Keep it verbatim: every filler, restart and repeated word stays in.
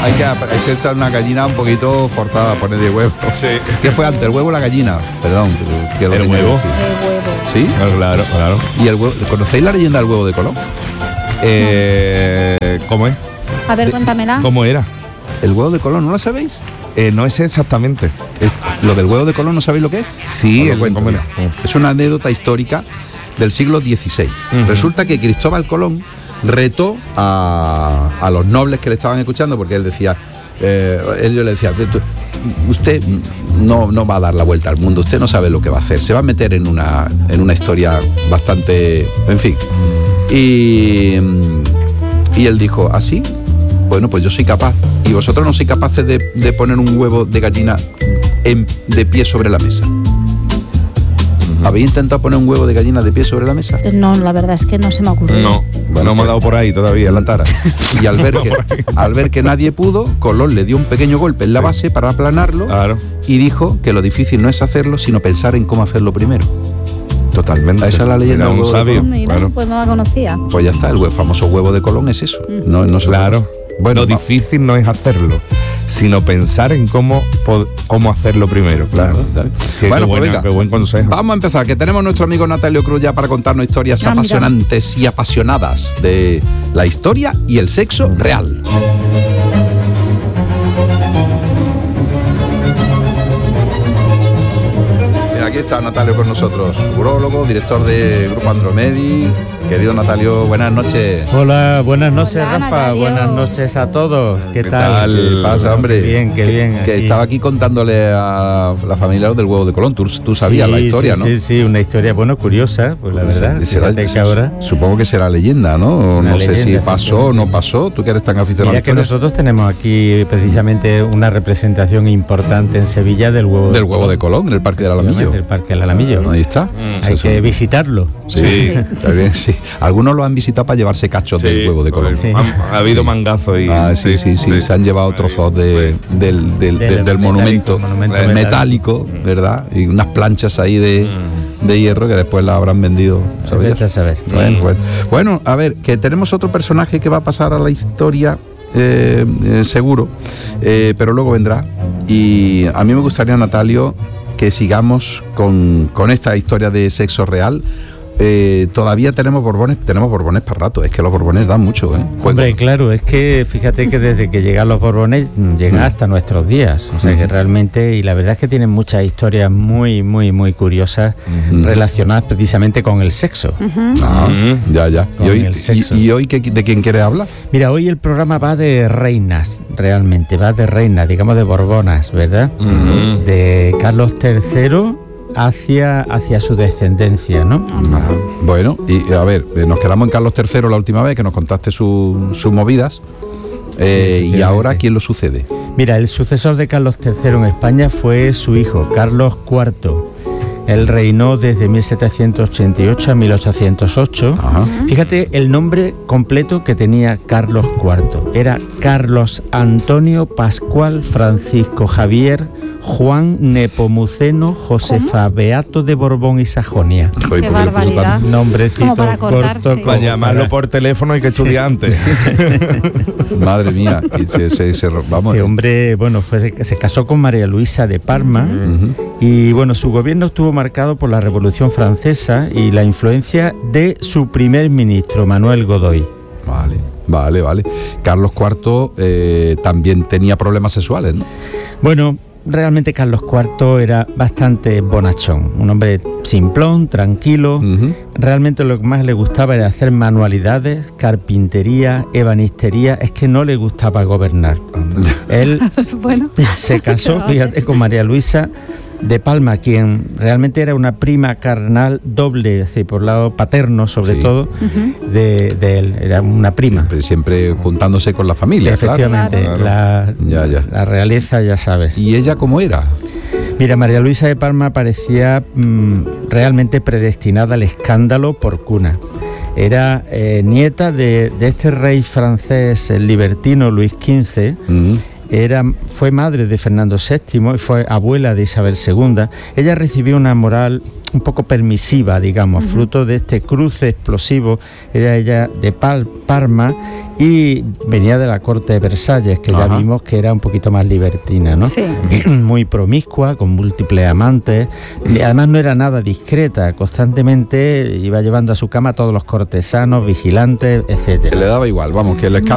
hay que, hay que echar una gallina un poquito forzada a poner de huevo. Sí. ¿Qué fue antes, el huevo o la gallina? Perdón. Que lo el tenía huevo. que decir. El huevo. ¿Sí? Claro, claro. ¿Y el huevo? ¿Conocéis la leyenda del huevo de Colón? Eh, ¿Cómo es? A ver, De- cuéntamela. ¿Cómo era? ¿El huevo de Colón no la sabéis? Eh, no es exactamente. Es- ¿Lo del huevo de Colón no sabéis lo que es? Sí, Os lo el- cuento, ¿cómo mira. era? Es una anécdota histórica del siglo dieciséis. Ujú. Resulta que Cristóbal Colón retó a, a los nobles que le estaban escuchando, porque él decía, eh, ellos le decían, "Tú- usted no, no va a dar la vuelta al mundo, usted no sabe lo que va a hacer, se va a meter en una, en una historia bastante, en fin. Y, y él dijo, ¿así? Bueno, pues yo soy capaz. Y vosotros no sois capaces de, de poner un huevo de gallina en- de pie sobre la mesa. ¿Habéis intentado poner un huevo de gallina de pie sobre la mesa? No, la verdad es que no se me ocurrió. No, Bueno, no me ha pues- dado por ahí todavía, la tara. Y al ver que, al ver que nadie pudo, Colón le dio un pequeño golpe en la base para aplanarlo Claro, y dijo que lo difícil no es hacerlo, sino pensar en cómo hacerlo primero. totalmente. Esa es la leyenda Era del un huevo de sabio. Colón. Mira, Claro. pues no la conocía. Pues ya está, el hue- famoso huevo de Colón es eso. No, no se Claro. Bueno, lo va- difícil no es hacerlo, sino pensar en cómo, pod- cómo hacerlo primero. Claro, ¿sabes? Qué, Bueno, qué pues buena- venga. qué buen consejo. Vamos a empezar, que tenemos nuestro amigo Natalio Cruz ya para contarnos historias Ah, mira. apasionantes y apasionadas de la historia y el sexo real. Mira, aquí está Natalio con nosotros, urólogo, director de Grupo Andromedi. Querido Natalio, buenas noches. Hola, buenas noches, Hola, Rafa. Natalio. Buenas noches a todos. ¿Qué, ¿Qué tal? tal? ¿Qué pasa, hombre? Qué bien, qué que, bien. Que aquí. estaba aquí contándole a la familia del huevo de Colón. Tú, tú sabías Sí, la historia, sí, ¿no? Sí, sí, una historia, bueno, curiosa, pues la verdad. Será- Fíjate que ahora. Supongo que será leyenda, ¿no? Una No sé si leyenda, pasó o no pasó. Tú que eres tan aficionado a Mira la que historia. nosotros tenemos aquí precisamente una representación importante en Sevilla del huevo Del huevo de Colón, en el Parque del Alamillo. Del Parque del Alamillo. Ahí está. Mm. Hay Eso. que visitarlo. Sí, Sí. está bien, sí. Algunos lo han visitado para llevarse cachos Sí, del huevo de Colón. Sí. Ha, ha habido mangazos y. Ah, sí, sí, sí, se han llevado trozos de, del, del, del- Del del metálico, monumento, monumento eh, metálico. metálico, ¿verdad? Y unas planchas ahí de, Mm. de hierro que después las habrán vendido. ¿sabes? Vete a saber. Bueno, bueno. Bueno, a ver, que tenemos otro personaje que va a pasar a la historia, eh, eh, seguro, eh, pero luego vendrá. Y a mí me gustaría, Natalio, que sigamos con, con esta historia de sexo real. Eh, todavía tenemos borbones, tenemos borbones para rato. Es que los borbones dan mucho, ¿eh? Juego. Hombre, claro, es que fíjate que desde que llegan los Borbones mm, llegan Mm. hasta nuestros días, o sea que Mm. realmente, y la verdad es que tienen muchas historias muy, muy, muy curiosas Mm. relacionadas precisamente con el sexo. Ujú. Ah, Mm. ya, ya. Con ¿Y hoy, el sexo. y, y hoy qué- de quién quieres hablar? Mira, hoy el programa va de reinas, realmente, va de reinas, digamos de Borbonas, ¿verdad? Mm. De Carlos tercero hacia, hacia su descendencia, ¿no? Ah, bueno, y a ver, eh, nos quedamos en Carlos tercero la última vez que nos contaste su- sus movidas. Eh, Sí, y efectivamente. ahora, ¿quién lo sucede? Mira, el sucesor de Carlos tercero en España fue su hijo, Carlos cuarto. Él reinó desde mil setecientos ochenta y ocho a mil ochocientos ocho. Ajá. Fíjate el nombre completo que tenía Carlos cuarto. Era Carlos Antonio Pascual Francisco Javier Juan Nepomuceno Josefa Beato de Borbón y Sajonia. Joder, Qué ¿por qué le puso barbaridad. tan- Nombrecito Como para acordarse. corto. Para como llamarlo para- por teléfono hay que estudiar antes. Madre mía, y se, se- se- vamos. Este hombre, bueno, fue, se, se casó con María Luisa de Parma. Ujú. Y bueno, su gobierno estuvo marcado por la Revolución Francesa y la influencia de su primer ministro, Manuel Godoy. Vale, vale, vale. Carlos cuarto eh, también tenía problemas sexuales, ¿no? Bueno, realmente Carlos cuarto era bastante bonachón, un hombre simplón, tranquilo. Ujú. Realmente lo que más le gustaba era hacer manualidades, carpintería, ebanistería, es que no le gustaba gobernar. Él Bueno. se casó, fíjate, con María Luisa de Palma, quien realmente era una prima carnal doble, es decir, por lado paterno sobre Sí. todo, Ujú. de, de él, era una prima. Siempre, siempre juntándose con la familia, Efectivamente, claro. La, Ya, ya. la realeza, ya sabes. ¿Y ella cómo era? Mira, María Luisa de Palma parecía mm, realmente predestinada al escándalo por cuna. Era eh, nieta de, de este rey francés, el libertino Luis quince. Ujú. Era, fue madre de Fernando séptimo y fue abuela de Isabel segunda. Ella recibió una moral un poco permisiva, digamos, uh-huh. fruto de este cruce explosivo. Era ella de Pal- Parma y venía de la corte de Versalles, que Ajá. ya vimos que era un poquito más libertina, ¿no? Sí. Muy promiscua, con múltiples amantes. Además no era nada discreta, constantemente iba llevando a su cama a todos los cortesanos, vigilantes, etcétera. Que le daba igual, vamos, que el escándalo